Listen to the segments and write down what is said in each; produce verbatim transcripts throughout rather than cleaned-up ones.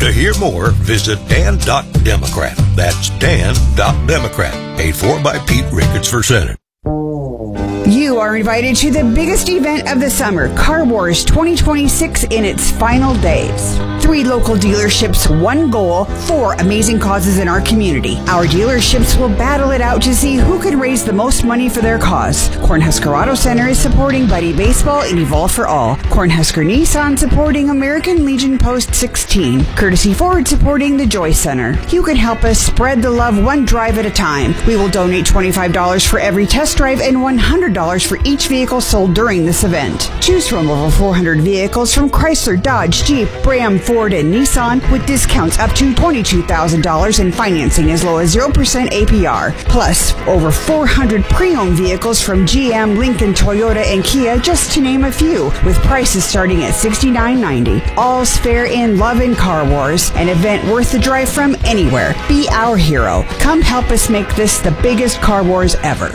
To hear more, visit dan dot democrat. That's dan dot democrat. Paid for by Pete Ricketts for Senate. You are invited to the biggest event of the summer, Car Wars twenty twenty-six, in its final days. Three local dealerships, one goal, four amazing causes in our community. Our dealerships will battle it out to see who can raise the most money for their cause. Cornhusker Auto Center is supporting Buddy Baseball and Evolve for All. Cornhusker Nissan supporting American Legion Post sixteen. Courtesy Ford supporting the Joy Center. You can help us spread the love one drive at a time. We will donate twenty-five dollars for every test drive and one hundred dollars for each vehicle sold during this event. Choose from over four hundred vehicles from Chrysler, Dodge, Jeep, Ram, Ford, and Nissan with discounts up to twenty-two thousand dollars and financing as low as zero percent A P R. Plus, over four hundred pre-owned vehicles from G M, Lincoln, Toyota, and Kia, just to name a few, with prices starting at sixty-nine ninety. All's fair in love and Car Wars, an event worth the drive from anywhere. Be our hero. Come help us make this the biggest Car Wars ever.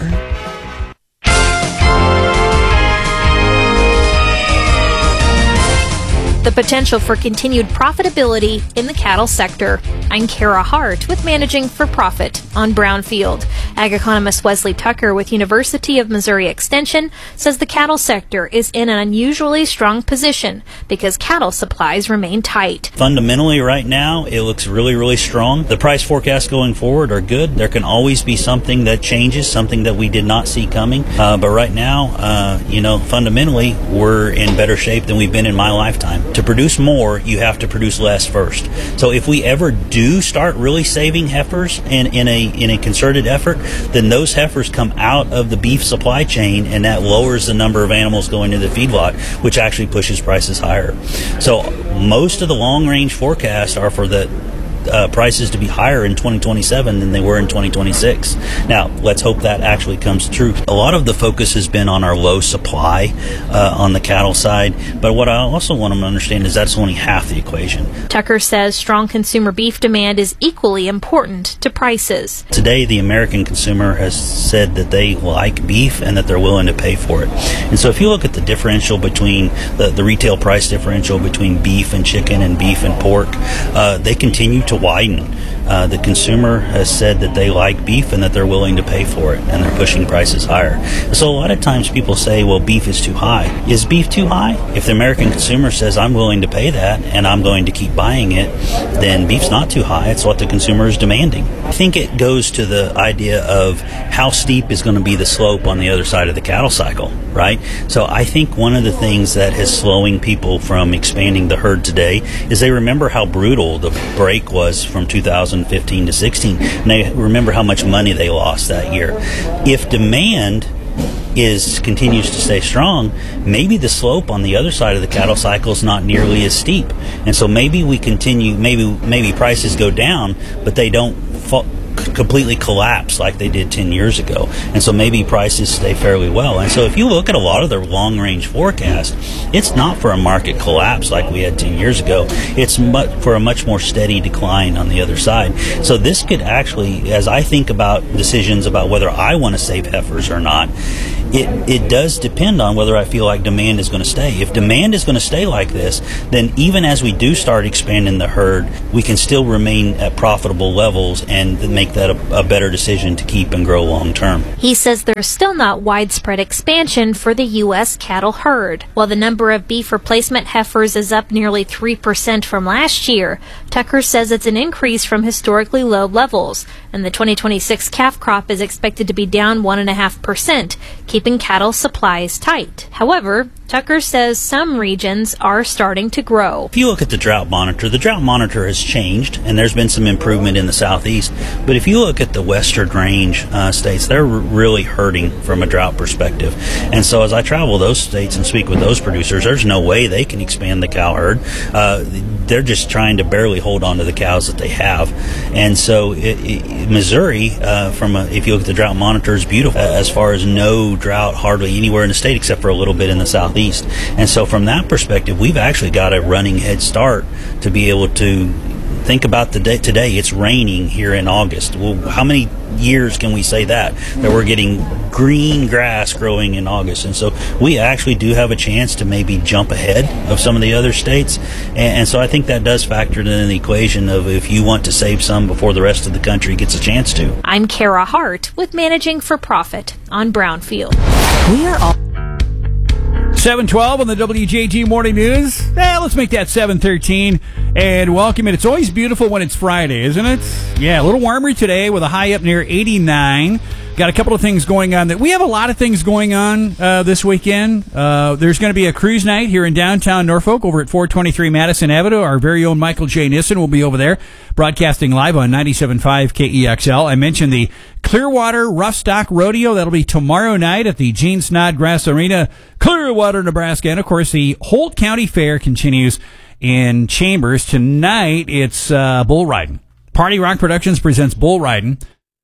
The potential for continued profitability in the cattle sector. I'm Kara Hart with Managing for Profit on Brownfield. Ag economist Wesley Tucker with University of Missouri Extension says the cattle sector is in an unusually strong position because cattle supplies remain tight. Fundamentally right now, it looks really, really strong. The price forecasts going forward are good. There can always be something that changes, something that we did not see coming. Uh, but right now, uh, you know, fundamentally, we're in better shape than we've been in my lifetime. To produce more, you have to produce less first. So if we ever do start really saving heifers in, in a in a concerted effort, then those heifers come out of the beef supply chain, and that lowers the number of animals going to the feedlot, which actually pushes prices higher. So most of the long-range forecasts are for the Uh, prices to be higher in twenty twenty-seven than they were in twenty twenty-six. Now, let's hope that actually comes true. A lot of the focus has been on our low supply uh, on the cattle side, but what I also want them to understand is that's only half the equation. Tucker says strong consumer beef demand is equally important to prices. Today, the American consumer has said that they like beef and that they're willing to pay for it. And so if you look at the differential between the, the retail price differential between beef and chicken and beef and pork, uh, they continue to widen. Uh, the consumer has said that they like beef and that they're willing to pay for it, and they're pushing prices higher. So a lot of times people say, well, beef is too high. Is beef too high? If the American consumer says, I'm willing to pay that and I'm going to keep buying it, then beef's not too high. It's what the consumer is demanding. I think it goes to the idea of how steep is going to be the slope on the other side of the cattle cycle, right? So I think one of the things that is slowing people from expanding the herd today is they remember how brutal the break was from two thousand fifteen to sixteen, and they remember how much money they lost that year. If demand is continues to stay strong, maybe the slope on the other side of the cattle cycle is not nearly as steep, and so maybe we continue. Maybe maybe prices go down, but they don't fall, completely collapse like they did ten years ago, and so maybe prices stay fairly well. And so if you look at a lot of their long-range forecasts, it's not for a market collapse like we had ten years ago. It's much, for a much more steady decline on the other side. So this could actually, as I think about decisions about whether I want to save heifers or not, it, it does depend on whether I feel like demand is going to stay. If demand is going to stay like this, then even as we do start expanding the herd, we can still remain at profitable levels and make that a, a better decision to keep and grow long term. He says there's still not widespread expansion for the U S cattle herd. While the number of beef replacement heifers is up nearly three percent from last year, Tucker says it's an increase from historically low levels, and the twenty twenty-six calf crop is expected to be down one point five percent, keeping cattle supplies tight. However, Tucker says some regions are starting to grow. If you look at the drought monitor, the drought monitor has changed, and there's been some improvement in the southeast. But if you look at the western range uh, states, they're r- really hurting from a drought perspective. And so as I travel those states and speak with those producers, there's no way they can expand the cow herd. Uh, they're just trying to barely hold on to the cows that they have. And so it, it, Missouri, uh, from a, if you look at the drought monitor, is beautiful uh, as far as no drought hardly anywhere in the state except for a little bit in the southeast. And so from that perspective, we've actually got a running head start to be able to think about the day today. It's raining here in August. Well, how many years can we say that that we're getting green grass growing in August? And so we actually do have a chance to maybe jump ahead of some of the other states. And, and so I think that does factor in the equation of if you want to save some before the rest of the country gets a chance to. I'm Kara Hart with Managing for Profit on Brownfield. We are all seven twelve on the W J G Morning News. Eh, let's make that seven thirteen and welcome it. It's always beautiful when it's Friday, isn't it? Yeah, a little warmer today with a high up near eighty-nine. Got a couple of things going on. That we have a lot of things going on uh, this weekend. Uh, there's going to be a cruise night here in downtown Norfolk over at four twenty-three Madison Avenue. Our very own Michael J. Nissen will be over there broadcasting live on ninety-seven point five K E X L. I mentioned the Clearwater Rough Stock Rodeo. That'll be tomorrow night at the Gene Snodgrass Arena, Clearwater, Nebraska. And, of course, the Holt County Fair continues in Chambers. Tonight, it's uh, bull riding. Party Rock Productions presents bull riding.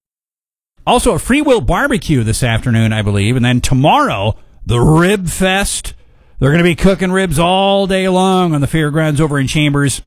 Also, a Free Will Barbecue this afternoon, I believe. And then tomorrow, the Rib Fest. They're going to be cooking ribs all day long on the fairgrounds over in Chambers.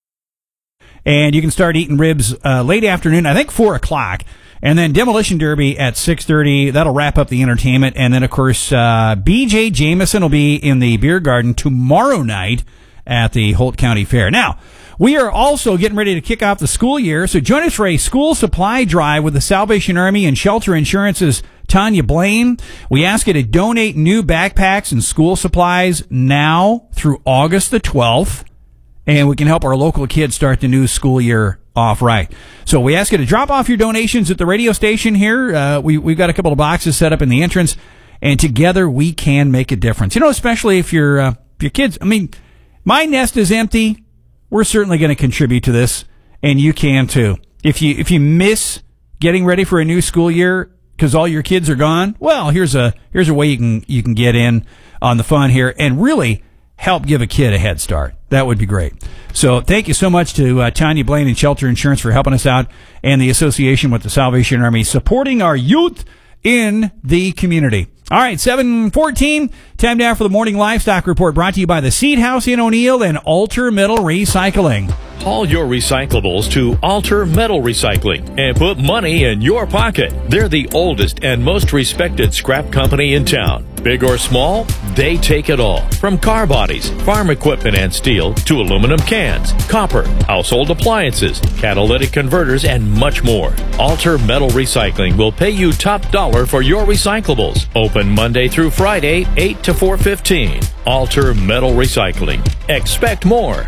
And you can start eating ribs uh, late afternoon, I think four o'clock. And then Demolition Derby at six thirty. That'll wrap up the entertainment. And then, of course, uh, B J Jameson will be in the beer garden tomorrow night at the Holt County Fair. Now, we are also getting ready to kick off the school year, so join us for a school supply drive with the Salvation Army and Shelter Insurance's Tanya Blaine. We ask you to donate new backpacks and school supplies now through August the twelfth, and we can help our local kids start the new school year off right. So we ask you to drop off your donations at the radio station here. Uh, we, we've got a couple of boxes set up in the entrance, and together we can make a difference. You know, especially if your uh, if your kids, I mean, my nest is empty. We're certainly going to contribute to this, and you can too. If you if you miss getting ready for a new school year because all your kids are gone, well, here's a here's a way you can you can get in on the fun here and really help give a kid a head start. That would be great. So thank you so much to uh, Tanya Blaine and Shelter Insurance for helping us out, and the association with the Salvation Army supporting our youth in the community. All right, seven fourteen, time now for the Morning Livestock Report, brought to you by the Seed House in O'Neill and Alter Metal Recycling. Haul your recyclables to Alter Metal Recycling and put money in your pocket. They're the oldest and most respected scrap company in town. Big or small, they take it all. From car bodies, farm equipment and steel, to aluminum cans, copper, household appliances, catalytic converters, and much more. Alter Metal Recycling will pay you top dollar for your recyclables. Open Monday through Friday, eight to four fifteen. Alter Metal Recycling. Expect more.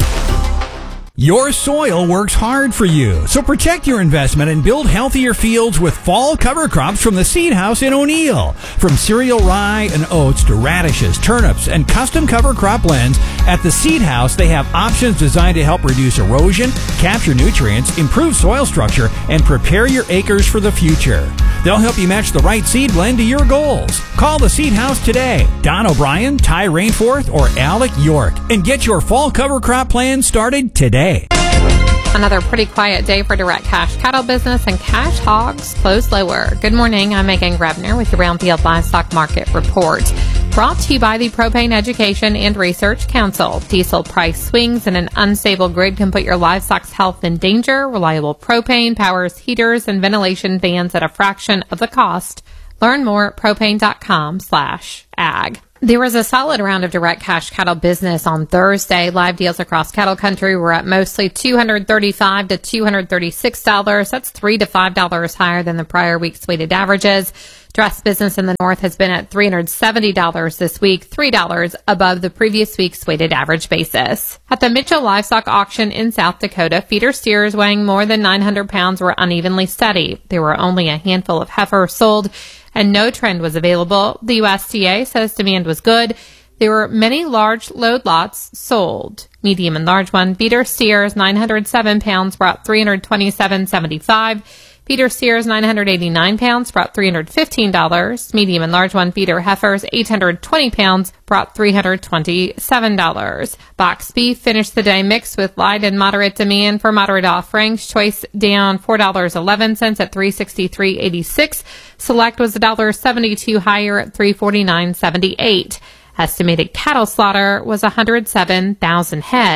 Your soil works hard for you, so protect your investment and build healthier fields with fall cover crops from the Seed House in O'Neill. From cereal rye and oats to radishes, turnips, and custom cover crop blends, at the Seed House they have options designed to help reduce erosion, capture nutrients, improve soil structure, and prepare your acres for the future. They'll help you match the right seed blend to your goals. Call the Seed House today. Don O'Brien, Ty Rainforth, or Alec York, and get your fall cover crop plan started today. Another pretty quiet day for direct cash cattle business, and cash hogs closed lower. Good morning. I'm Megan Grebner with the Brownfield Livestock Market Report. Brought to you by the Propane Education and Research Council. Diesel price swings and an unstable grid can put your livestock's health in danger. Reliable propane powers heaters and ventilation fans at a fraction of the cost. Learn more at propane.com slash ag. There was a solid round of direct cash cattle business on Thursday. Live deals across cattle country were at mostly two hundred thirty-five to two hundred thirty-six dollars. That's three to five dollars higher than the prior week's weighted averages. Dress business in the north has been at three hundred seventy dollars this week, three dollars above the previous week's weighted average basis. At the Mitchell Livestock Auction in South Dakota, feeder steers weighing more than nine hundred pounds were unevenly steady. There were only a handful of heifers sold, and no trend was available. The U S D A says demand was good. There were many large load lots sold. Medium and large one feeder steers nine hundred seven pounds brought three hundred twenty-seven dollars and seventy-five cents. Feeder steers nine hundred eighty-nine pounds brought three hundred fifteen dollars. Medium and large one feeder heifers eight hundred twenty pounds brought three hundred twenty-seven dollars. Box beef finished the day mixed with light and moderate demand. For moderate offerings, choice down four dollars and eleven cents at three hundred sixty-three dollars and eighty-six cents. Select was one dollar and seventy-two cents higher at three hundred forty-nine dollars and seventy-eight cents. Estimated cattle slaughter was one hundred seven thousand head.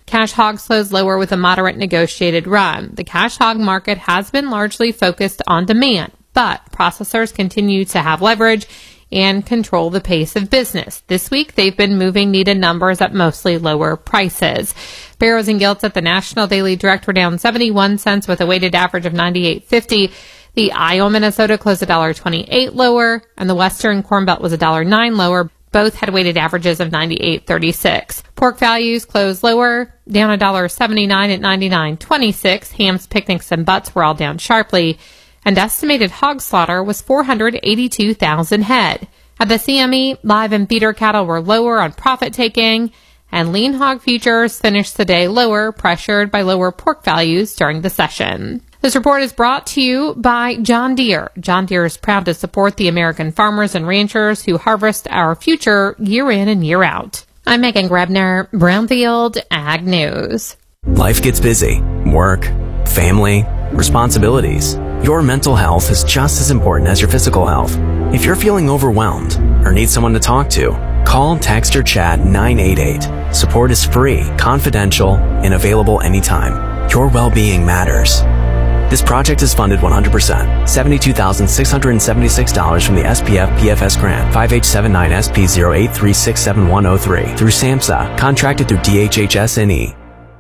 Cash hogs closed lower with a moderate negotiated run. The cash hog market has been largely focused on demand, but processors continue to have leverage and control the pace of business. This week, they've been moving needed numbers at mostly lower prices. Barrows and Gilts at the National Daily Direct were down seventy-one cents with a weighted average of ninety-eight fifty. The Iowa, Minnesota closed one dollar twenty-eight lower, and the Western Corn Belt was one dollar nine lower. Both had weighted averages of ninety-eight thirty-six. Pork values closed lower, down one dollar seventy-nine at ninety-nine twenty-six. Hams, picnics, and butts were all down sharply, and estimated hog slaughter was four hundred eighty-two thousand head. At the C M E, live and feeder cattle were lower on profit taking, and lean hog futures finished the day lower, pressured by lower pork values during the session. This report is brought to you by John Deere. John Deere is proud to support the American farmers and ranchers who harvest our future year in and year out. I'm Megan Grebner, Brownfield Ag News. Life gets busy. Work, family, responsibilities. Your mental health is just as important as your physical health. If you're feeling overwhelmed or need someone to talk to, call, text, or chat nine eight eight. Support is free, confidential, and available anytime. Your well-being matters. This project is funded one hundred percent. seventy-two thousand six hundred seventy-six dollars from the S P F P F S grant five H seven nine S P zero eight three six seven one zero three through SAMHSA, contracted through D H H S N E.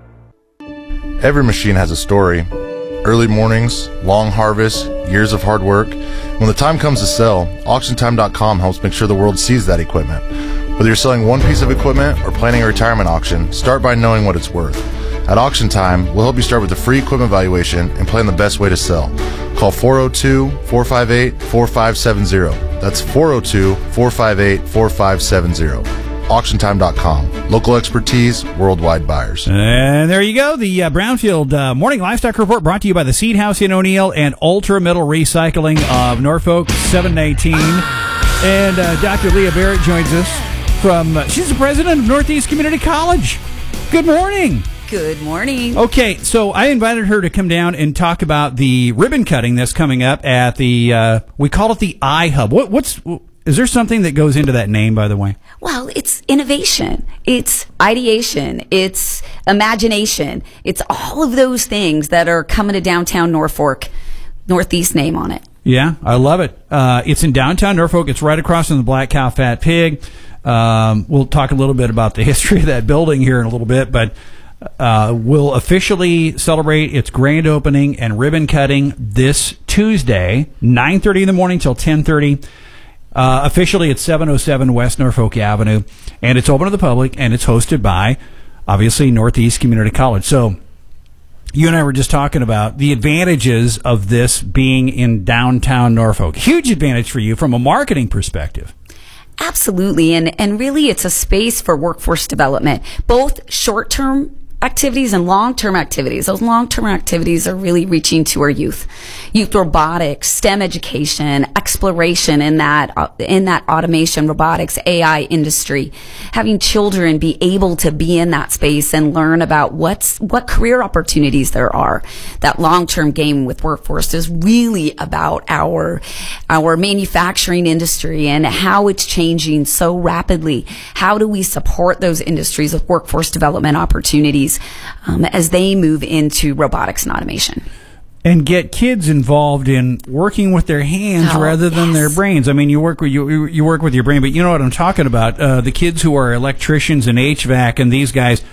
Every machine has a story. Early mornings, long harvests, years of hard work. When the time comes to sell, auction time dot com helps make sure the world sees that equipment. Whether you're selling one piece of equipment or planning a retirement auction, start by knowing what it's worth. At Auction Time, we'll help you start with a free equipment valuation and plan the best way to sell. Call four oh two, four five eight, four five seven zero. That's four oh two, four five eight, four five seven zero. auction time dot com. Local expertise, worldwide buyers. And there you go. The uh, Brownfield uh, Morning Livestock Report brought to you by the Seed House in O'Neill and Ultra Metal Recycling of Norfolk, seven nineteen. And uh, Doctor Leah Barrett joins us from, uh, she's the president of Northeast Community College. Good morning. Good morning. Okay, so I invited her to come down and talk about the ribbon cutting that's coming up at the, uh, we call it the iHub. What, what's, is there something that goes into that name, by the way? Well, it's innovation. It's ideation. It's imagination. It's all of those things that are coming to downtown Norfolk, Northeast name on it. Yeah, I love it. Uh, it's in downtown Norfolk. It's right across from the Black Cow Fat Pig. Um, we'll talk a little bit about the history of that building here in a little bit, but Uh, will officially celebrate its grand opening and ribbon cutting this Tuesday, nine thirty in the morning till ten thirty. Uh, officially, it's seven oh seven West Norfolk Avenue, and it's open to the public, and it's hosted by, obviously, Northeast Community College. So, you and I were just talking about the advantages of this being in downtown Norfolk. Huge advantage for you from a marketing perspective. Absolutely, and, and really it's a space for workforce development, both short-term activities and long-term activities. Those long-term activities are really reaching to our youth. Youth robotics, STEM education, exploration in that, uh, in that automation, robotics, A I industry. Having children be able to be in that space and learn about what's, what career opportunities there are. That long-term game with workforce is really about our, our manufacturing industry and how it's changing so rapidly. How do we support those industries with workforce development opportunities Um, as they move into robotics and automation? And get kids involved in working with their hands oh, rather than yes. their brains. I mean, you work with you you work with your brain, but you know what I'm talking about. Uh, the kids who are electricians and H V A C and these guys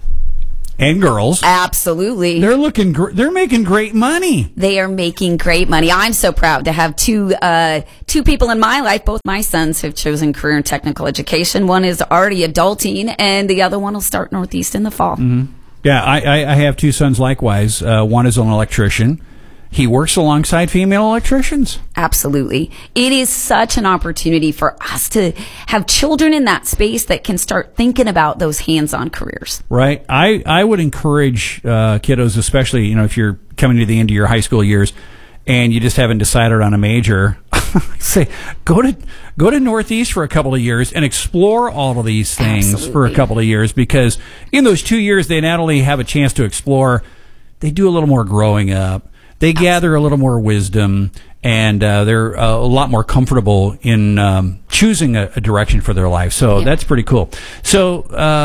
and girls, absolutely, they're looking gr- they're making great money. They are making great money. I'm so proud to have two uh, two people in my life. Both my sons have chosen career in technical education. One is already adulting, and the other one will start Northeast in the fall. Mm-hmm. Yeah, I, I, I have two sons likewise. Uh, one is an electrician. He works alongside female electricians. Absolutely. It is such an opportunity for us to have children in that space that can start thinking about those hands-on careers. Right. I, I would encourage uh, kiddos, especially, you know, if you're coming to the end of your high school years and you just haven't decided on a major, say, go to go to Northeast for a couple of years and explore all of these things Absolutely. for a couple of years, because in those two years they not only have a chance to explore, they do a little more growing up. They gather a little more wisdom, and uh, they're uh, a lot more comfortable in um, choosing a, a direction for their life. So yeah. That's pretty cool. So uh,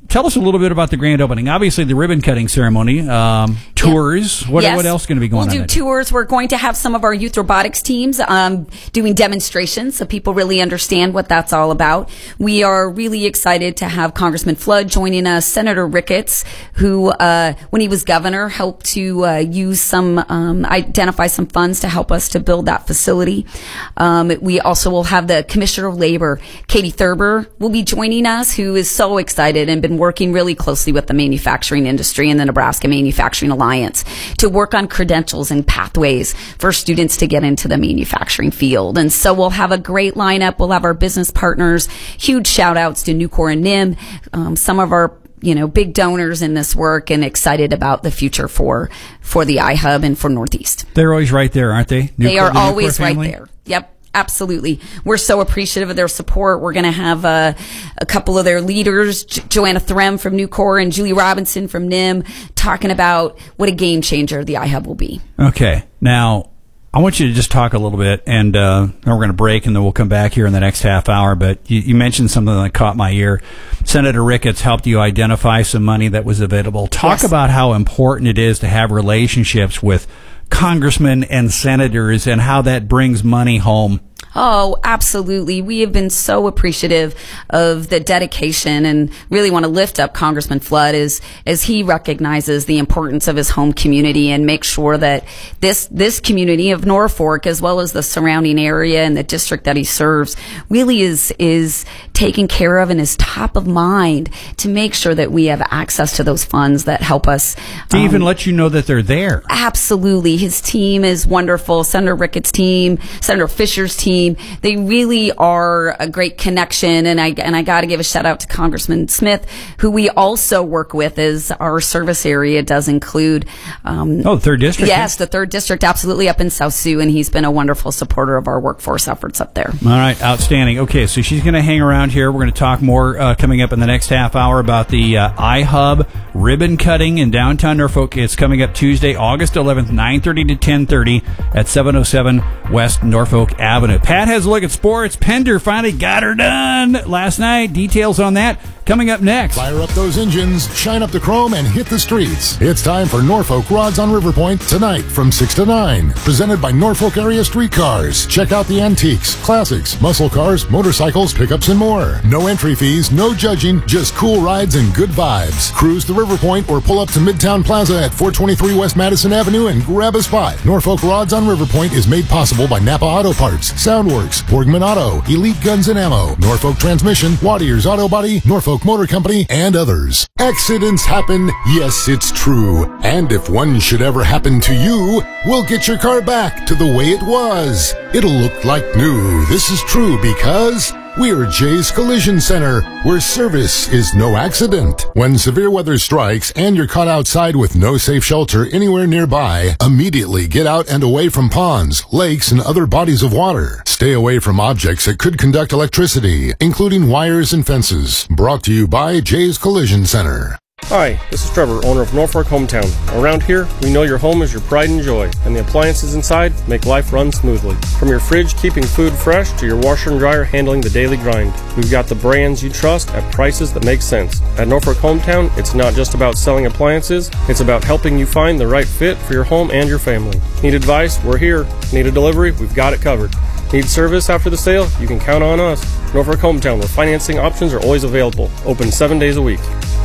tell us a little bit about the grand opening. Obviously, the ribbon cutting ceremony, um, tours. Yeah. What, yes. what else is going to be going we'll on? We'll do tours. We're going to have some of our youth robotics teams um, doing demonstrations so people really understand what that's all about. We are really excited to have Congressman Flood joining us, Senator Ricketts, who, uh, when he was governor, helped to uh, use some, um, identify some funds to help us to build that facility. Um, we also will have the Commissioner of Labor, Katie Thurber, will be joining us, who is so excited and been working really closely with the manufacturing industry and the Nebraska Manufacturing Alliance to work on credentials and pathways for students to get into the manufacturing field. And so we'll have a great lineup. We'll have our business partners. Huge shout outs to Nucor and N I M, um, some of our you know, big donors in this work, and excited about the future for, for the iHub and for Northeast. They're always right there, aren't they? Nucor, they are the always right family? there. Yep. Absolutely. We're so appreciative of their support. We're going to have uh, a couple of their leaders, J- Joanna Threm from Nucor and Julie Robinson from N I M, talking about what a game changer the iHub will be. Okay. Now, I want you to just talk a little bit, and uh, then we're going to break, and then we'll come back here in the next half hour. But you, you mentioned something that caught my ear. Senator Ricketts helped you identify some money that was available. Talk Yes. about how important it is to have relationships with congressmen and senators and how that brings money home. Oh, absolutely. We have been so appreciative of the dedication and really want to lift up Congressman Flood as, as he recognizes the importance of his home community and make sure that this, this community of Norfolk, as well as the surrounding area and the district that he serves, really is, is taken care of and is top of mind to make sure that we have access to those funds that help us. To um, even let you know that they're there. Absolutely. His team is wonderful. Senator Ricketts' team, Senator Fisher's team. They really are a great connection, and I and I got to give a shout out to Congressman Smith, who we also work with, as our service area does include. Um, oh, the third district. Yes, the third district, absolutely, up in South Sioux, and he's been a wonderful supporter of our workforce efforts up there. All right, outstanding. Okay, so she's going to hang around here. We're going to talk more uh, coming up in the next half hour about the uh, iHub ribbon cutting in downtown Norfolk. It's coming up Tuesday, August eleventh, nine thirty to ten thirty at seven oh seven West Norfolk Avenue. Pat has a look at sports. Pender finally got her done last night. Details on that coming up next. Fire up those engines, shine up the chrome, and hit the streets. It's time for Norfolk Rods on River Point tonight from six to nine. Presented by Norfolk Area Streetcars. Check out the antiques, classics, muscle cars, motorcycles, pickups, and more. No entry fees, no judging, just cool rides and good vibes. Cruise to River Point or pull up to Midtown Plaza at four twenty-three West Madison Avenue and grab a spot. Norfolk Rods on River Point is made possible by Napa Auto Parts, Soundworks, Borgman Auto, Elite Guns and Ammo, Norfolk Transmission, Wattier's Auto Body, Norfolk Motor Company, and others. Accidents happen, yes, it's true. And if one should ever happen to you, we'll get your car back to the way it was. It'll look like new. This is true because we're Jay's Collision Center, where service is no accident. When severe weather strikes and you're caught outside with no safe shelter anywhere nearby, immediately get out and away from ponds, lakes, and other bodies of water. Stay away from objects that could conduct electricity, including wires and fences. Brought to you by Jay's Collision Center. Hi, this is Trevor, owner of Norfolk Hometown. Around here, we know your home is your pride and joy, and the appliances inside make life run smoothly. From your fridge keeping food fresh to your washer and dryer handling the daily grind, we've got the brands you trust at prices that make sense. At Norfolk Hometown, it's not just about selling appliances, it's about helping you find the right fit for your home and your family. Need advice? We're here. Need a delivery? We've got it covered. Need service after the sale? You can count on us. Norfolk Hometown, where financing options are always available. Open seven days a week.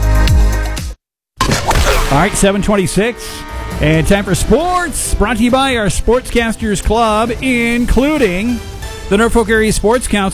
All right, seven twenty-six, and time for sports, brought to you by our Sportscasters Club, including the Norfolk Area Sports Council.